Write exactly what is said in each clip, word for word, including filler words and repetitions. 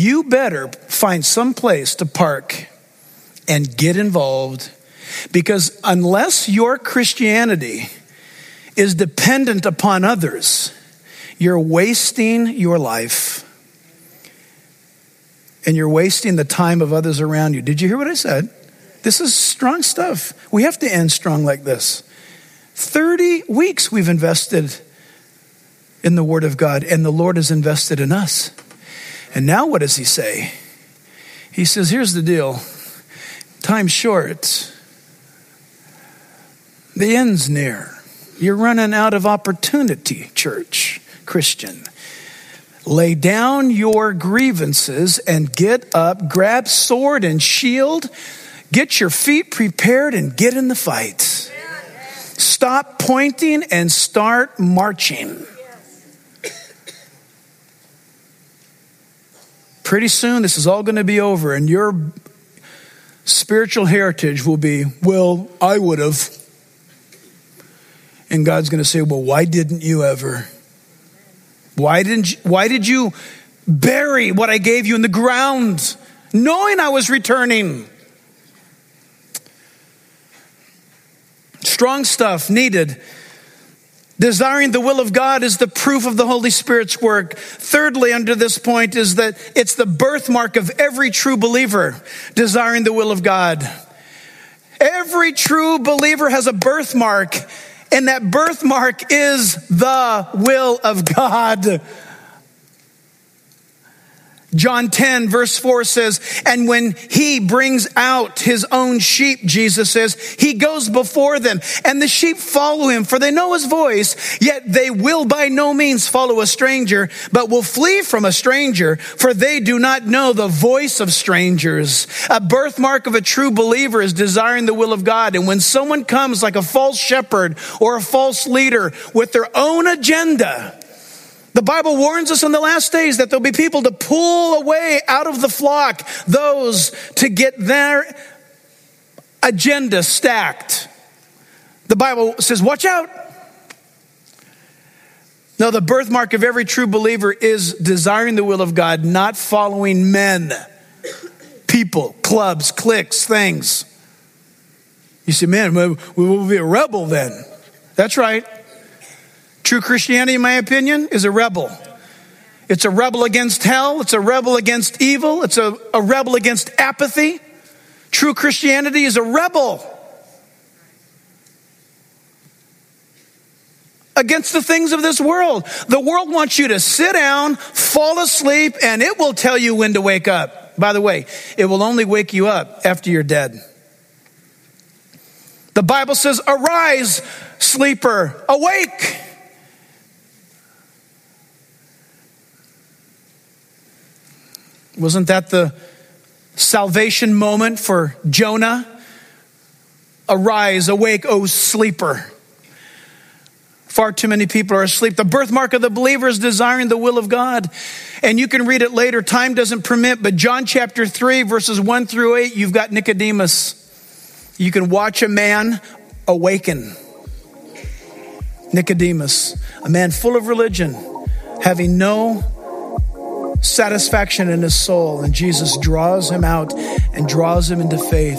you better find some place to park and get involved, because unless your Christianity is dependent upon others, you're wasting your life and you're wasting the time of others around you. Did you hear what I said? This is strong stuff. We have to end strong like this. thirty weeks we've invested in the Word of God, and the Lord has invested in us. And now what does he say? He says, here's the deal. Time's short. The end's near. You're running out of opportunity, church, Christian. Lay down your grievances and get up, grab sword and shield, get your feet prepared and get in the fight. Stop pointing and start marching. Pretty soon this is all going to be over, and your spiritual heritage will be, well, I would have. And God's going to say, well, why didn't you ever? Why didn't you, why did you bury what I gave you in the ground, knowing I was returning? Strong stuff needed. Desiring the will of God is the proof of the Holy Spirit's work. Thirdly, under this point, is that it's the birthmark of every true believer, desiring the will of God. Every true believer has a birthmark, and that birthmark is the will of God. John ten verse four says, and when he brings out his own sheep, Jesus says, he goes before them, and the sheep follow him, for they know his voice, yet they will by no means follow a stranger, but will flee from a stranger, for they do not know the voice of strangers. A birthmark of a true believer is desiring the will of God. And when someone comes like a false shepherd or a false leader with their own agenda, the Bible warns us in the last days that there'll be people to pull away out of the flock, those to get their agenda stacked. The Bible says, watch out. No, the birthmark of every true believer is desiring the will of God, not following men, people, clubs, cliques, things. You say, man, we will be a rebel then. That's right. True Christianity, in my opinion, is a rebel. It's a rebel against hell. It's a rebel against evil. It's a, a rebel against apathy. True Christianity is a rebel against the things of this world. The world wants you to sit down, fall asleep, and it will tell you when to wake up. By the way, it will only wake you up after you're dead. The Bible says, arise, sleeper, awake. Wasn't that the salvation moment for Jonah? Arise, awake, O sleeper. Far too many people are asleep. The birthmark of the believer is desiring the will of God. And you can read it later. Time doesn't permit. But John chapter three, verses one through eight, you've got Nicodemus. You can watch a man awaken. Nicodemus, a man full of religion, having no satisfaction in his soul, and Jesus draws him out and draws him into faith.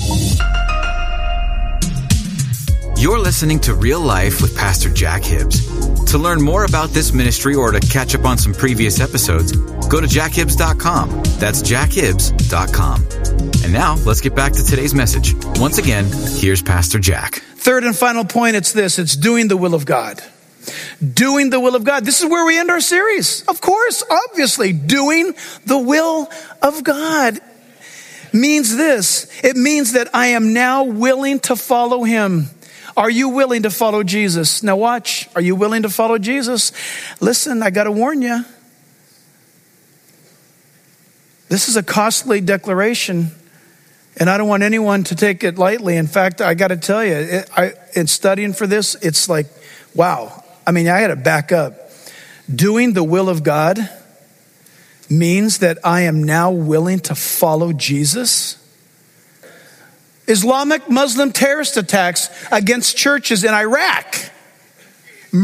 You're listening to Real Life with Pastor Jack Hibbs. To learn more about this ministry or to catch up on some previous episodes, go to jack hibbs dot com. That's jack hibbs dot com. And now let's get back to today's message. Once again, here's Pastor Jack. Third and final point, it's this. It's doing the will of God. Doing the will of God. This is where we end our series. Of course, obviously, doing the will of God means this. It means that I am now willing to follow him. Are you willing to follow Jesus? Now watch. Are you willing to follow Jesus? Listen, I got to warn you. This is a costly declaration, and I don't want anyone to take it lightly. In fact, I got to tell you, it, I, in studying for this, it's like, wow. I mean, I had to back up. Doing the will of God means that I am now willing to follow Jesus. Islamic Muslim terrorist attacks against churches in Iraq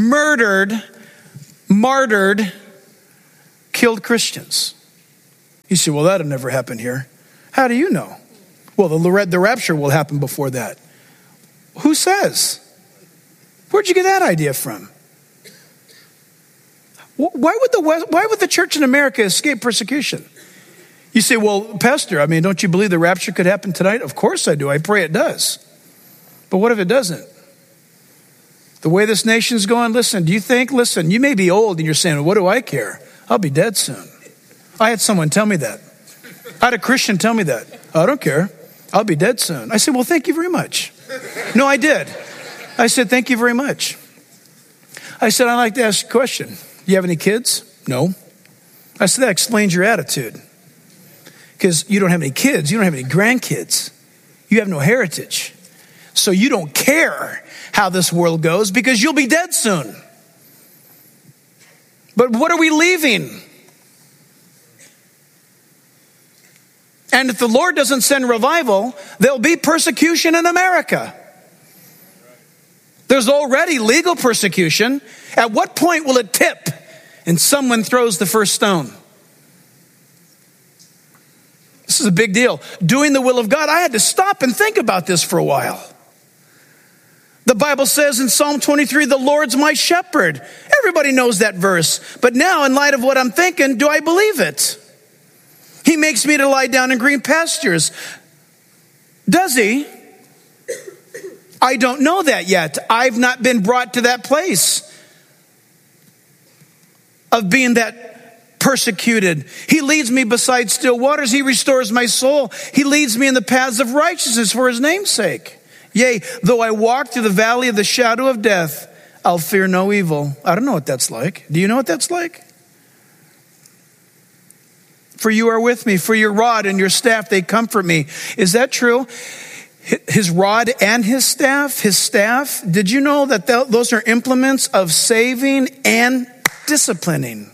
murdered, martyred, killed Christians. You say, well, that'll never happen here. How do you know? Well, the, the rapture will happen before that. Who says? Where'd you get that idea from? Why would the West, why would the church in America escape persecution? You say, well, Pastor, I mean, don't you believe the rapture could happen tonight? Of course I do. I pray it does. But what if it doesn't? The way this nation's going, listen, do you think, listen, you may be old and you're saying, what do I care? I'll be dead soon. I had someone tell me that. I had a Christian tell me that. I don't care. I'll be dead soon. I said, well, thank you very much. No, I did. I said, thank you very much. I said, I'd like to ask you a question. Do you have any kids? No. I said, that explains your attitude. Because you don't have any kids. You don't have any grandkids. You have no heritage. So you don't care how this world goes because you'll be dead soon. But what are we leaving? And if the Lord doesn't send revival, there'll be persecution in America. There's already legal persecution. At what point will it tip and someone throws the first stone? This is a big deal. Doing the will of God. I had to stop and think about this for a while. The Bible says in Psalm twenty-three, the Lord's my shepherd. Everybody knows that verse. But now, in light of what I'm thinking, do I believe it? He makes me to lie down in green pastures. Does he? I don't know that yet. I've not been brought to that place of being that persecuted. He leads me beside still waters. He restores my soul. He leads me in the paths of righteousness for his name's sake. Yea, though I walk through the valley of the shadow of death, I'll fear no evil. I don't know what that's like. Do you know what that's like? For you are with me, for your rod and your staff, they comfort me. Is that true? His rod and his staff, his staff, did you know that th- those are implements of saving and disciplining?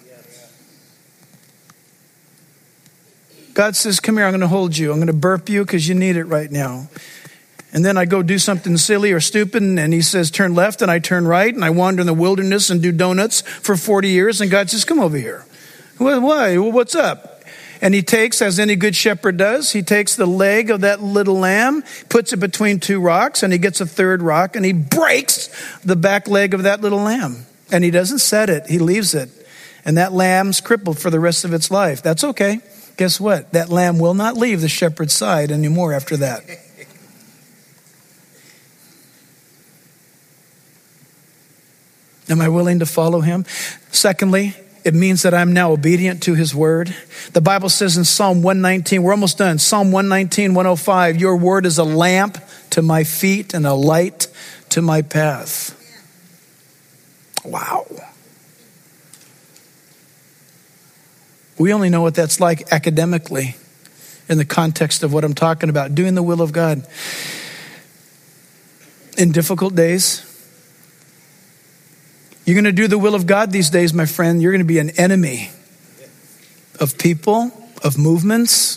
God says, come here, I'm going to hold you. I'm going to burp you because you need it right now. And then I go do something silly or stupid, and he says, turn left, and I turn right, and I wander in the wilderness and do donuts for forty years, and God says, come over here. Why? What's up? And he takes, as any good shepherd does, he takes the leg of that little lamb, puts it between two rocks, and he gets a third rock, and he breaks the back leg of that little lamb. And he doesn't set it, he leaves it. And that lamb's crippled for the rest of its life. That's okay. Guess what? That lamb will not leave the shepherd's side anymore after that. Am I willing to follow him? Secondly, it means that I'm now obedient to his word. The Bible says in Psalm one nineteen, we're almost done. Psalm one nineteen, one oh five, your word is a lamp to my feet and a light to my path. Wow. We only know what that's like academically in the context of what I'm talking about, doing the will of God. In difficult days, you're going to do the will of God these days, my friend. You're going to be an enemy of people, of movements.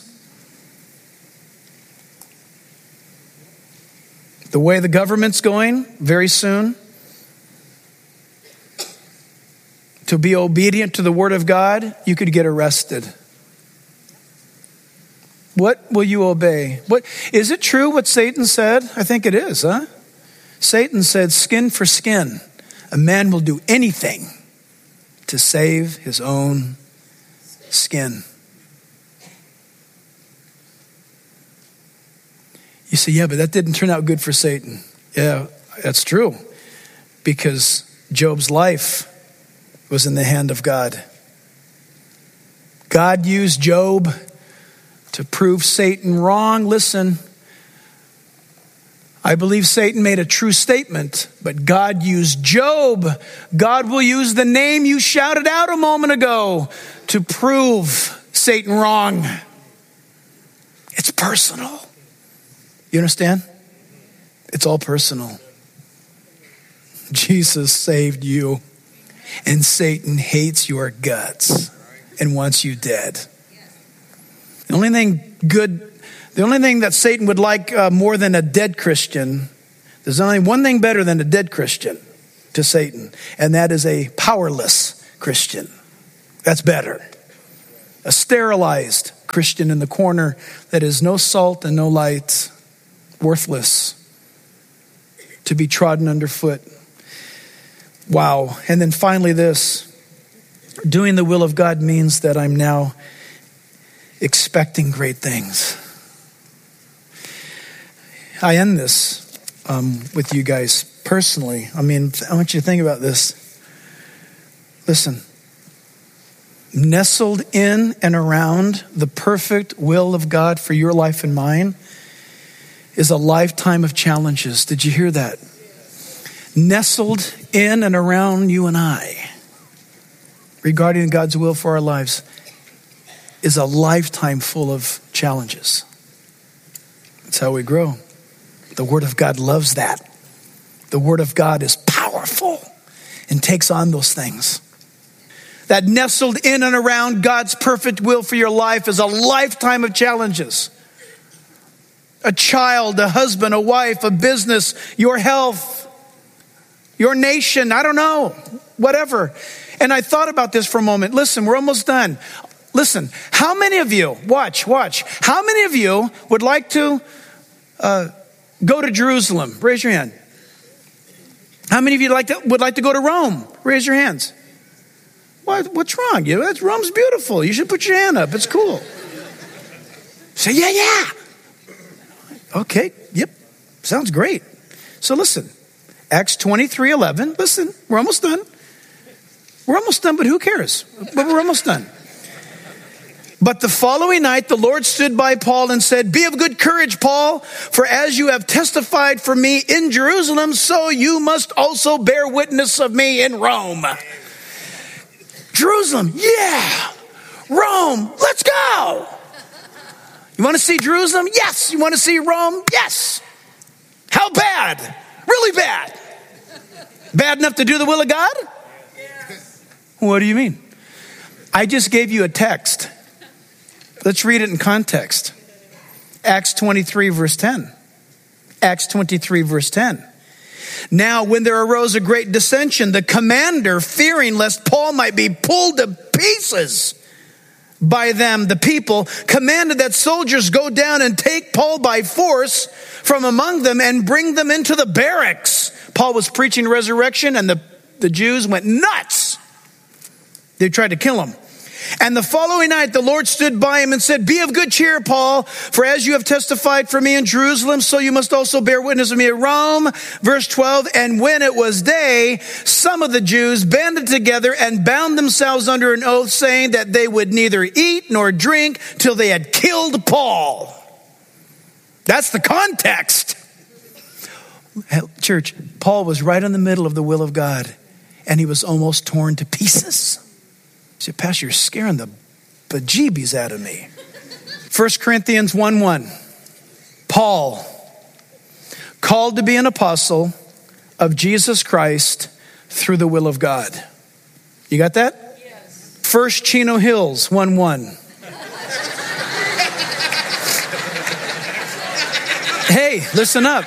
The way the government's going, very soon, to be obedient to the word of God, you could get arrested. What will you obey? What is it true what Satan said? I think it is, huh? Satan said, skin for skin. A man will do anything to save his own skin. You say, yeah, but that didn't turn out good for Satan. Yeah, that's true. Because Job's life was in the hand of God. God used Job to prove Satan wrong. Listen, I believe Satan made a true statement, but God used Job. God will use the name you shouted out a moment ago to prove Satan wrong. It's personal. You understand? It's all personal. Jesus saved you, and Satan hates your guts and wants you dead. The only thing good The only thing that Satan would like uh, more than a dead Christian, there's only one thing better than a dead Christian to Satan, and that is a powerless Christian. That's better. A sterilized Christian in the corner that is no salt and no light, worthless, to be trodden underfoot. Wow. And then finally this, doing the will of God means that I'm now expecting great things. I end this um, with you guys personally. I mean, I want you to think about this. Listen, nestled in and around the perfect will of God for your life and mine is a lifetime of challenges. Did you hear that? Nestled in and around you and I, regarding God's will for our lives, is a lifetime full of challenges. That's how we grow. The Word of God loves that. The Word of God is powerful and takes on those things. That nestled in and around God's perfect will for your life is a lifetime of challenges. A child, a husband, a wife, a business, your health, your nation, I don't know, whatever. And I thought about this for a moment. Listen, we're almost done. Listen, how many of you, watch, watch, how many of you would like to uh, go to Jerusalem? Raise your hand. How many of you like to, would like to go to Rome? Raise your hands. What, what's wrong? You, that's, Rome's beautiful. You should put your hand up. It's cool. Say, yeah, yeah. Okay, yep, sounds great. So listen, Acts twenty-three eleven, listen, we're almost done. We're almost done, but who cares? But we're almost done. But the following night, the Lord stood by Paul and said, be of good courage, Paul, for as you have testified for me in Jerusalem, so you must also bear witness of me in Rome. Jerusalem, yeah. Rome, let's go. You want to see Jerusalem? Yes. You want to see Rome? Yes. How bad? Really bad. Bad enough to do the will of God? Yes. What do you mean? I just gave you a text. Let's read it in context. Acts twenty-three, verse ten. Acts twenty-three, verse ten. Now, when there arose a great dissension, the commander, fearing lest Paul might be pulled to pieces by them, the people, commanded that soldiers go down and take Paul by force from among them and bring them into the barracks. Paul was preaching resurrection, and the, the Jews went nuts. They tried to kill him. And the following night, the Lord stood by him and said, be of good cheer, Paul, for as you have testified for me in Jerusalem, so you must also bear witness of me at Rome. Verse twelve, and when it was day, some of the Jews banded together and bound themselves under an oath, saying that they would neither eat nor drink till they had killed Paul. That's the context. Church, Paul was right in the middle of the will of God, and he was almost torn to pieces. He said, Pastor, you're scaring the bejeebies out of me. First Corinthians one one. Paul, called to be an apostle of Jesus Christ through the will of God. You got that? Yes. First Chino Hills one one. Hey, listen up.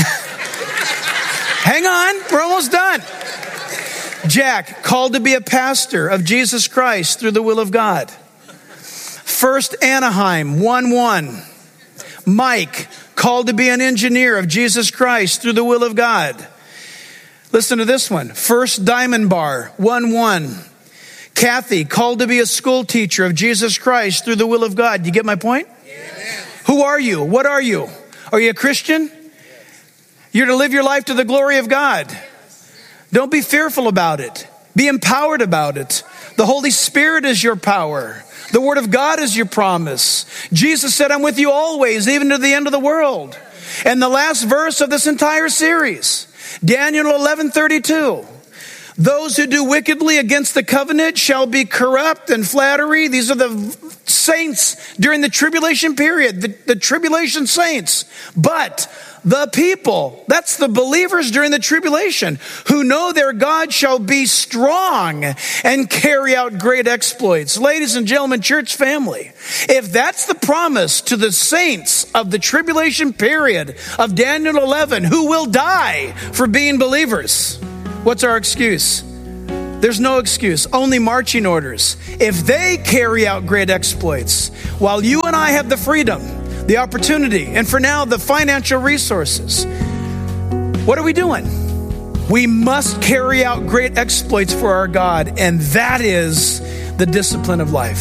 Hang on, we're almost done. Jack, called to be a pastor of Jesus Christ through the will of God. First Anaheim, one one. Mike, called to be an engineer of Jesus Christ through the will of God. Listen to this one. First Diamond Bar, one one. Kathy, called to be a school teacher of Jesus Christ through the will of God. You get my point? Yes. Who are you? What are you? Are you a Christian? You're to live your life to the glory of God. Don't be fearful about it. Be empowered about it. The Holy Spirit is your power. The Word of God is your promise. Jesus said, I'm with you always, even to the end of the world. And the last verse of this entire series, Daniel eleven thirty-two. Those who do wickedly against the covenant shall be corrupt and flattery. These are the saints during the tribulation period, the, the tribulation saints. But the people, that's the believers during the tribulation, who know their God shall be strong and carry out great exploits. Ladies and gentlemen, church family, if that's the promise to the saints of the tribulation period of Daniel eleven, who will die for being believers, what's our excuse? There's no excuse, only marching orders. If they carry out great exploits, while you and I have the freedom, the opportunity, and for now, the financial resources, what are we doing? We must carry out great exploits for our God, and that is the discipline of life.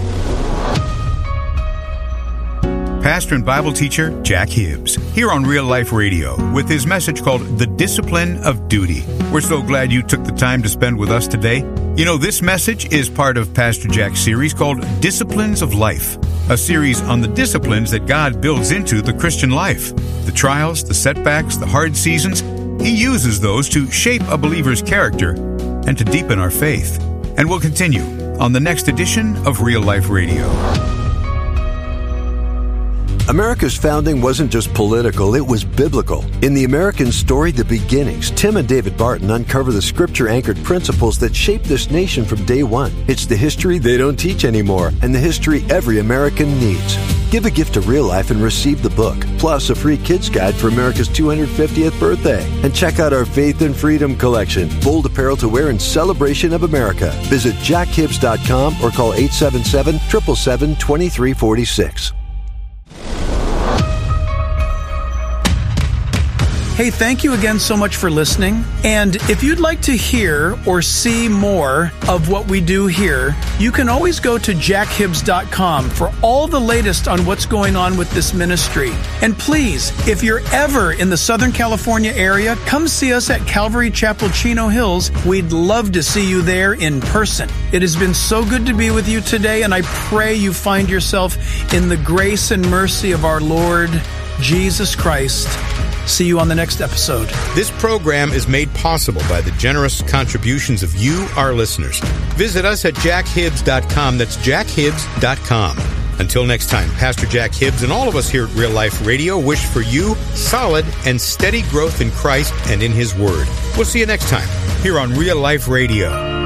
Pastor and Bible teacher Jack Hibbs, here on Real Life Radio, with his message called The Discipline of Duty. We're so glad you took the time to spend with us today. You know, this message is part of Pastor Jack's series called Disciplines of Life, a series on the disciplines that God builds into the Christian life. The trials, the setbacks, the hard seasons, He uses those to shape a believer's character and to deepen our faith. And we'll continue on the next edition of Real Life Radio. America's founding wasn't just political, it was biblical. In the American story, The Beginnings, Tim and David Barton uncover the scripture-anchored principles that shaped this nation from day one. It's the history they don't teach anymore, and the history every American needs. Give a gift to Real Life and receive the book, plus a free kids guide for America's two hundred fiftieth birthday. And check out our Faith and Freedom collection, bold apparel to wear in celebration of America. Visit jack hibbs dot com or call eight seven seven, seven seven seven, two three four six. Hey, thank you again so much for listening. And if you'd like to hear or see more of what we do here, you can always go to jack hibbs dot com for all the latest on what's going on with this ministry. And please, if you're ever in the Southern California area, come see us at Calvary Chapel, Chino Hills. We'd love to see you there in person. It has been so good to be with you today, and I pray you find yourself in the grace and mercy of our Lord Jesus Christ. See you on the next episode. This program is made possible by the generous contributions of you, our listeners. Visit us at jack hibbs dot com. That's jack hibbs dot com. Until next time, Pastor Jack Hibbs and all of us here at Real Life Radio wish for you solid and steady growth in Christ and in His Word. We'll see you next time here on Real Life Radio.